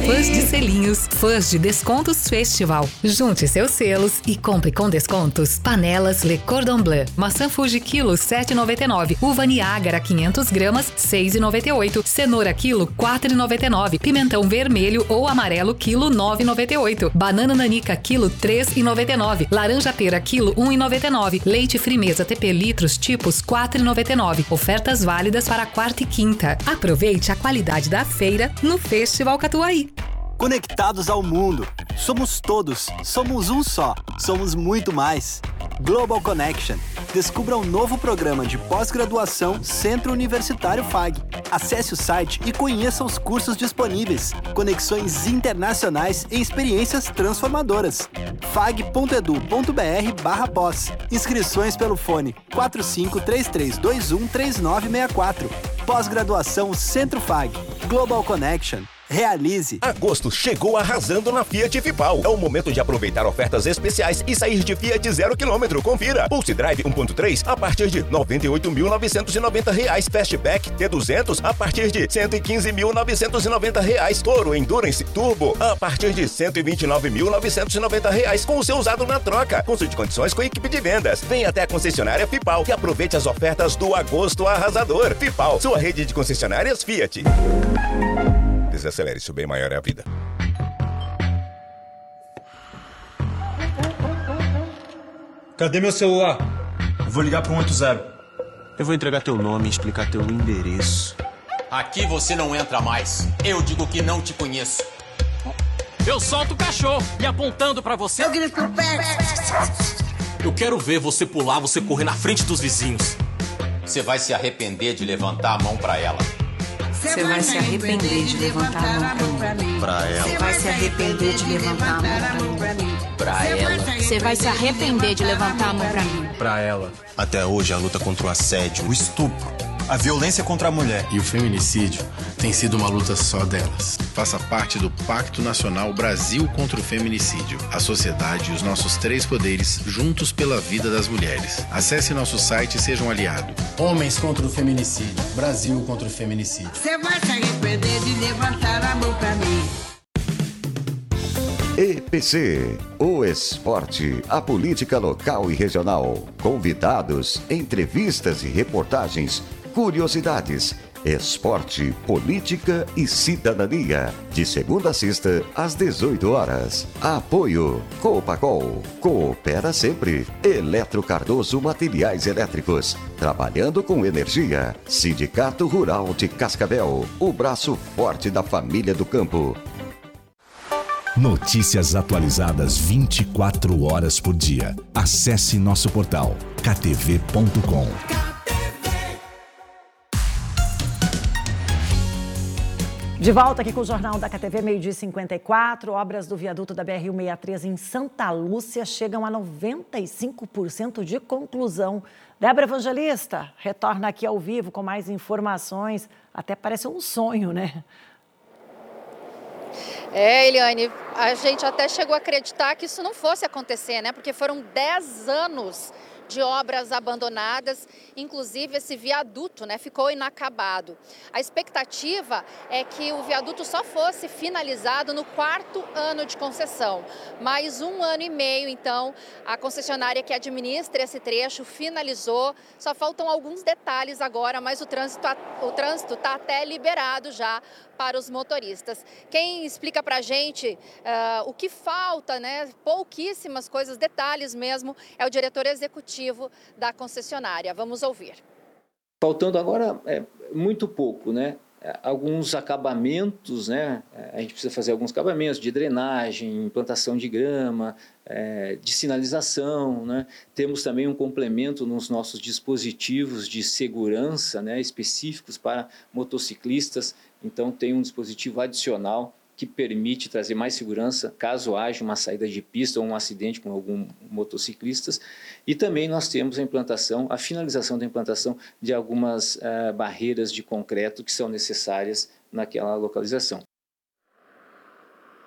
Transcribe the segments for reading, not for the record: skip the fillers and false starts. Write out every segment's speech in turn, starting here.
fãs de selinhos, fãs de descontos Festival. Junte seus selos e compre com descontos. Panelas Le Cordon Bleu. Maçã Fuji quilo 7,99. Uva Niágara 500 gramas 6,98. Cenoura quilo 4,99. Pimentão vermelho ou amarelo quilo 9,98. Banana nanica quilo 3,99. Laranja pera quilo 1,99. Leite Frimeza TP litros tipos 4,99. Ofertas válidas para quarta e quinta. Aproveite a qualidade da feira no Festival Catuaí. Conectados ao mundo. Somos todos. Somos um só. Somos muito mais. Global Connection. Descubra um novo programa de pós-graduação Centro Universitário FAG. Acesse o site e conheça os cursos disponíveis. Conexões internacionais e experiências transformadoras. fag.edu.br/pós. Inscrições pelo fone 4533213964. Pós-graduação Centro FAG. Global Connection. Realize. Agosto chegou arrasando na Fiat Fipal. É o momento de aproveitar ofertas especiais e sair de Fiat 0 km. Confira. Pulse Drive 1.3 a partir de R$ 98.990. Fastback T200 a partir de R$ 115.990. Toro Endurance Turbo a partir de R$ 129.990 com o seu usado na troca. Consulte condições com a equipe de vendas. Venha até a concessionária Fipal e aproveite as ofertas do Agosto Arrasador. Fipal, sua rede de concessionárias Fiat. Desacelere, isso bem maior é a vida. Cadê meu celular? Vou ligar para 180. Eu vou entregar teu nome e explicar teu endereço. Aqui você não entra mais. Eu digo que não te conheço. Eu solto o cachorro e apontando pra você. Eu grito pro pé. Eu quero ver você pular, você correr na frente dos vizinhos. Você vai se arrepender de levantar a mão pra ela. Você vai se arrepender de levantar a mão pra mim. Pra ela. Você vai se arrepender de levantar a mão pra mim. Pra ela. Você vai se arrepender de levantar a mão pra mim. Pra ela. Até hoje, a luta contra o assédio, O estupro, a violência contra a mulher e o feminicídio tem sido uma luta só delas. Faça parte do Pacto Nacional Brasil contra o Feminicídio. A sociedade e os nossos três poderes juntos pela vida das mulheres. Acesse nosso site e seja um aliado. Homens contra o feminicídio. Brasil contra o feminicídio. Você vai se arrepender de levantar a mão pra mim. EPC, o esporte, a política local e regional. Convidados, entrevistas e reportagens, curiosidades, esporte, política e cidadania. De segunda a sexta, às 18 horas. Apoio Copacol. Coopera sempre. Eletro Cardoso Materiais Elétricos. Trabalhando com energia. Sindicato Rural de Cascavel. O braço forte da família do campo. Notícias atualizadas 24 horas por dia. Acesse nosso portal ktv.com. De volta aqui com o Jornal da KTV, 12h54. Obras do viaduto da BR-163 em Santa Lúcia chegam a 95% de conclusão. Débora Evangelista retorna aqui ao vivo com mais informações. Até parece um sonho, né? Eliane, a gente até chegou a acreditar que isso não fosse acontecer, né? Porque foram 10 anos de obras abandonadas, inclusive esse viaduto, né, ficou inacabado. A expectativa é que o viaduto só fosse finalizado no 4º ano de concessão. Mais 1 ano e meio, então, a concessionária que administra esse trecho finalizou. Só faltam alguns detalhes agora, mas o trânsito está até liberado já para os motoristas. Quem explica para a gente o que falta, né, pouquíssimas coisas, detalhes mesmo, é o diretor executivo da concessionária. Vamos ouvir. Faltando agora muito pouco, né? Alguns acabamentos, né? A gente precisa fazer alguns acabamentos de drenagem, implantação de grama, de sinalização, né? Temos também um complemento nos nossos dispositivos de segurança, né, específicos para motociclistas. Então tem um dispositivo adicional que permite trazer mais segurança caso haja uma saída de pista ou um acidente com algum motociclistas. E também nós temos a finalização da implantação de algumas barreiras de concreto que são necessárias naquela localização.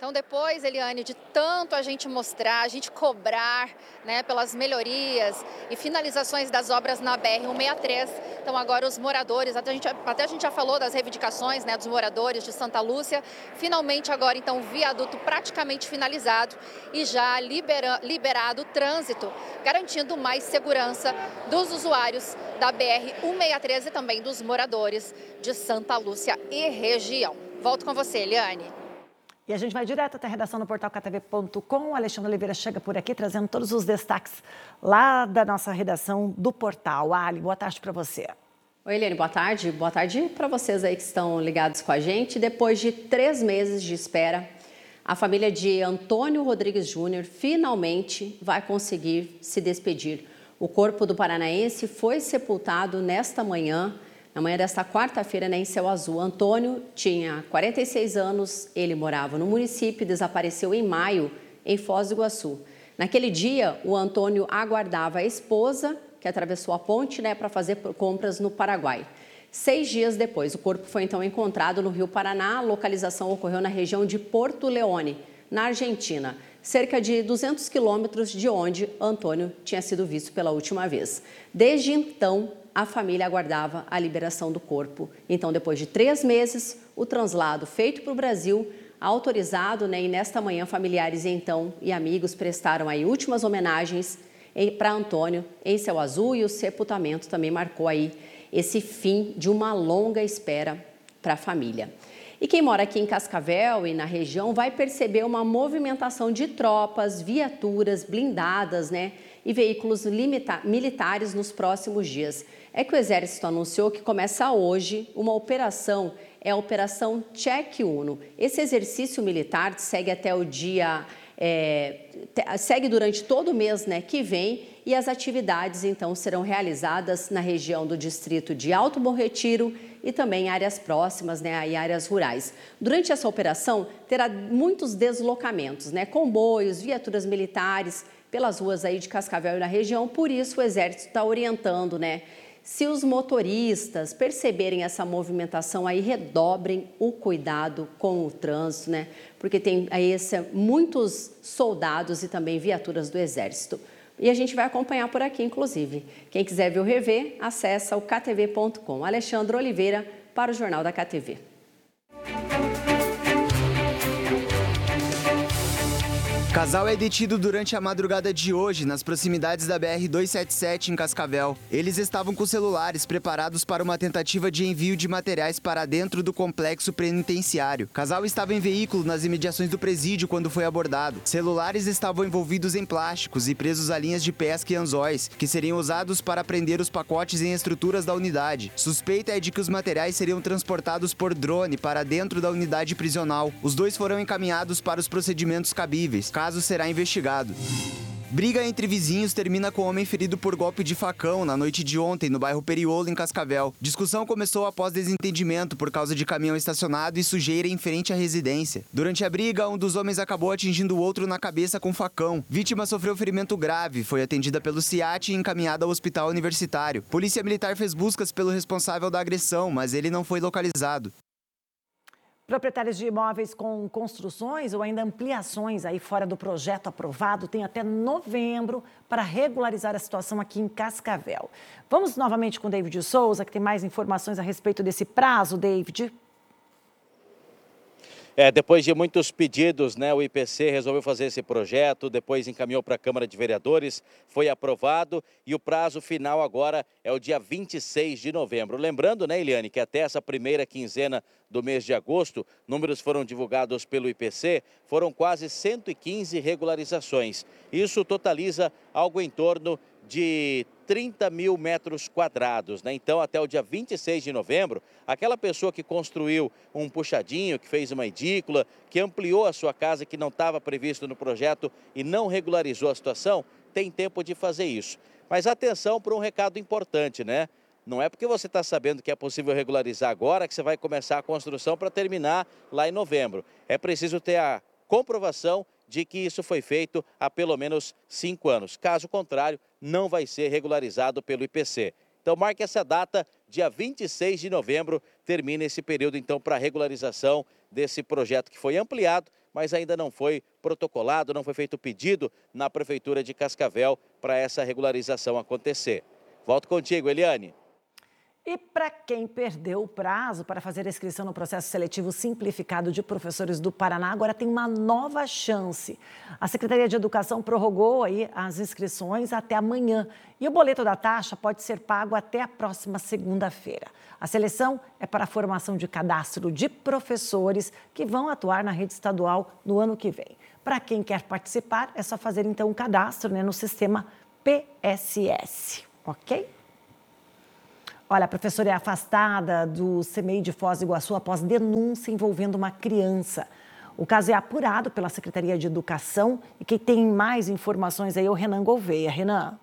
Então depois, Eliane, de tanto a gente mostrar, a gente cobrar, né, pelas melhorias e finalizações das obras na BR-163, então agora os moradores, até a gente já falou das reivindicações, né, dos moradores de Santa Lúcia, finalmente agora então o viaduto praticamente finalizado e já liberado o trânsito, garantindo mais segurança dos usuários da BR-163 e também dos moradores de Santa Lúcia e região. Volto com você, Eliane. E a gente vai direto até a redação do portal ktv.com. O Alexandre Oliveira chega por aqui trazendo todos os destaques lá da nossa redação do portal. Ali, boa tarde para você. Oi, Eliane, boa tarde. Boa tarde para vocês aí que estão ligados com a gente. Depois de 3 meses de espera, a família de Antônio Rodrigues Júnior finalmente vai conseguir se despedir. O corpo do paranaense foi sepultado nesta manhã, na manhã desta quarta-feira, em Céu Azul. Antônio tinha 46 anos, ele morava no município e desapareceu em maio, em Foz do Iguaçu. Naquele dia, o Antônio aguardava a esposa, que atravessou a ponte, para fazer compras no Paraguai. 6 dias depois, o corpo foi então encontrado no Rio Paraná. A localização ocorreu na região de Porto Leone, na Argentina, cerca de 200 quilômetros de onde Antônio tinha sido visto pela última vez. Desde então, a família aguardava a liberação do corpo. Então, depois de 3 meses, o translado feito para o Brasil, autorizado, e nesta manhã familiares então e amigos prestaram aí últimas homenagens para Antônio em Céu Azul, e o sepultamento também marcou aí esse fim de uma longa espera para a família. E quem mora aqui em Cascavel e na região vai perceber uma movimentação de tropas, viaturas blindadas, e veículos militares nos próximos dias. É que o Exército anunciou que começa hoje uma operação, a Operação Cheque Uno. Esse exercício militar segue até o dia, segue durante todo o mês que vem, e as atividades então serão realizadas na região do distrito de Alto Bom Retiro e também áreas próximas, e áreas rurais. Durante essa operação terá muitos deslocamentos, comboios, viaturas militares pelas ruas aí de Cascavel e na região. Por isso o Exército está orientando, se os motoristas perceberem essa movimentação aí, redobrem o cuidado com o trânsito, porque tem aí muitos soldados e também viaturas do Exército. E a gente vai acompanhar por aqui, inclusive. Quem quiser ver o rever, acessa o ktv.com. Alexandre Oliveira para o Jornal da KTV. Casal é detido durante a madrugada de hoje nas proximidades da BR-277 em Cascavel. Eles estavam com celulares preparados para uma tentativa de envio de materiais para dentro do complexo penitenciário. O casal estava em veículo nas imediações do presídio quando foi abordado. Celulares estavam envolvidos em plásticos e presos a linhas de pesca e anzóis, que seriam usados para prender os pacotes em estruturas da unidade. Suspeita é de que os materiais seriam transportados por drone para dentro da unidade prisional. Os dois foram encaminhados para os procedimentos cabíveis. O caso será investigado. Briga entre vizinhos termina com homem ferido por golpe de facão na noite de ontem no bairro Periolo, em Cascavel. Discussão começou após desentendimento por causa de caminhão estacionado e sujeira em frente à residência. Durante a briga, um dos homens acabou atingindo o outro na cabeça com facão. Vítima sofreu ferimento grave, foi atendida pelo CIAT e encaminhada ao hospital universitário. Polícia Militar fez buscas pelo responsável da agressão, mas ele não foi localizado. Proprietários de imóveis com construções ou ainda ampliações aí fora do projeto aprovado têm até novembro para regularizar a situação aqui em Cascavel. Vamos novamente com o David Souza, que tem mais informações a respeito desse prazo, David. Depois de muitos pedidos, o IPC resolveu fazer esse projeto, depois encaminhou para a Câmara de Vereadores, foi aprovado e o prazo final agora é o dia 26 de novembro. Lembrando, Eliane, que até essa primeira quinzena do mês de agosto, números foram divulgados pelo IPC, foram quase 115 regularizações. Isso totaliza algo em torno de 30 mil metros quadrados, Então, até o dia 26 de novembro, aquela pessoa que construiu um puxadinho, que fez uma edícula, que ampliou a sua casa que não estava previsto no projeto e não regularizou a situação, tem tempo de fazer isso. Mas atenção para um recado importante, Não é porque você está sabendo que é possível regularizar agora que você vai começar a construção para terminar lá em novembro. É preciso ter a comprovação de que isso foi feito há pelo menos 5 anos. Caso contrário, não vai ser regularizado pelo IPC. Então marque essa data, dia 26 de novembro, termina esse período então para regularização desse projeto que foi ampliado, mas ainda não foi protocolado, não foi feito pedido na Prefeitura de Cascavel para essa regularização acontecer. Volto contigo, Eliane. E para quem perdeu o prazo para fazer a inscrição no processo seletivo simplificado de professores do Paraná, agora tem uma nova chance. A Secretaria de Educação prorrogou aí as inscrições até amanhã e o boleto da taxa pode ser pago até a próxima segunda-feira. A seleção é para a formação de cadastro de professores que vão atuar na rede estadual no ano que vem. Para quem quer participar, é só fazer então um cadastro, no sistema PSS, ok? Olha, a professora é afastada do CMEI de Foz do Iguaçu após denúncia envolvendo uma criança. O caso é apurado pela Secretaria de Educação e quem tem mais informações aí é o Renan Gouveia. Renan.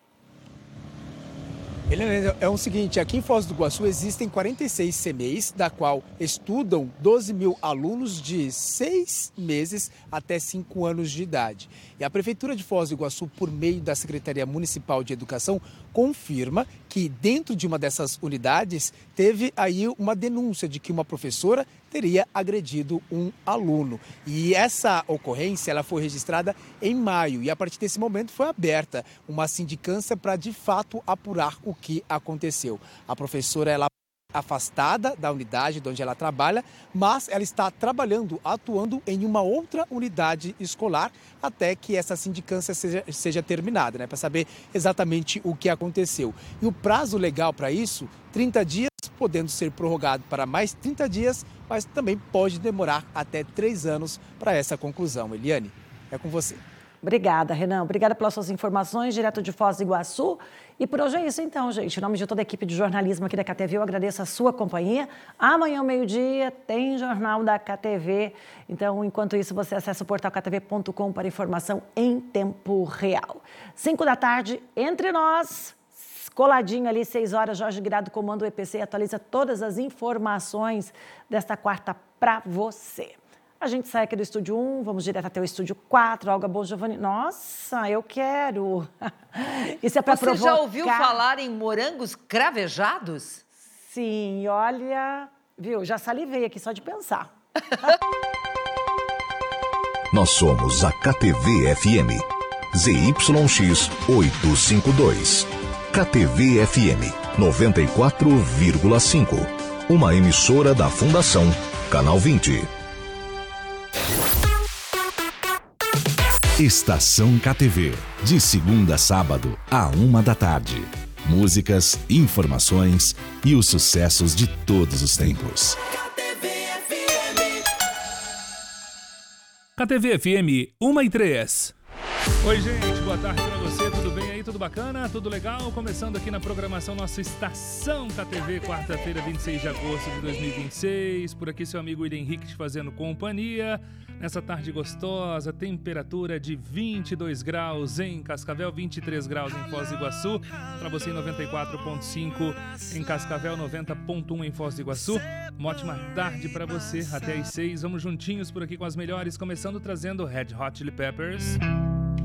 É o seguinte, aqui em Foz do Iguaçu existem 46 CMEIs, da qual estudam 12 mil alunos de 6 meses até 5 anos de idade. E a Prefeitura de Foz do Iguaçu, por meio da Secretaria Municipal de Educação, confirma que dentro de uma dessas unidades teve aí uma denúncia de que uma professora teria agredido um aluno. E essa ocorrência ela foi registrada em maio e a partir desse momento foi aberta uma sindicância para de fato apurar o que aconteceu. A professora ela afastada da unidade onde ela trabalha, mas ela está trabalhando, atuando em uma outra unidade escolar até que essa sindicância seja terminada, para saber exatamente o que aconteceu. E o prazo legal para isso, 30 dias, podendo ser prorrogado para mais 30 dias, mas também pode demorar até 3 anos para essa conclusão. Eliane, é com você. Obrigada, Renan. Obrigada pelas suas informações, direto de Foz do Iguaçu. E por hoje é isso então, gente. Em nome de toda a equipe de jornalismo aqui da KTV, eu agradeço a sua companhia. Amanhã, ao meio-dia, tem Jornal da KTV. Então, enquanto isso, você acessa o portal ktv.com para informação em tempo real. 5 da tarde, entre nós, coladinho ali, 6 horas, Jorge Guirado, comando o EPC, atualiza todas as informações desta quarta para você. A gente sai aqui do Estúdio 1, vamos direto até o Estúdio 4, Olga Bom Giovanni. Nossa, eu quero! Isso é para provocar. Você já ouviu falar em morangos cravejados? Sim, olha, viu, já salivei aqui só de pensar. Nós somos a KTV-FM, ZYX 852. KTV-FM 94,5. Uma emissora da Fundação Canal 20. Estação KTV, de segunda a sábado, à 1 da tarde. Músicas, informações e os sucessos de todos os tempos. KTV FM 1:03. Oi, gente, boa tarde pra você, tudo bem aí? Tudo bacana? Tudo legal? Começando aqui na programação nossa Estação KTV, quarta-feira, 26 de agosto de 2026. Por aqui seu amigo William Henrique te fazendo companhia. Nessa tarde gostosa, temperatura de 22 graus em Cascavel, 23 graus em Foz do Iguaçu. Para você em 94.5 em Cascavel, 90.1 em Foz do Iguaçu. Uma ótima tarde para você, até às 6. Vamos juntinhos por aqui com as melhores, começando trazendo Red Hot Chili Peppers.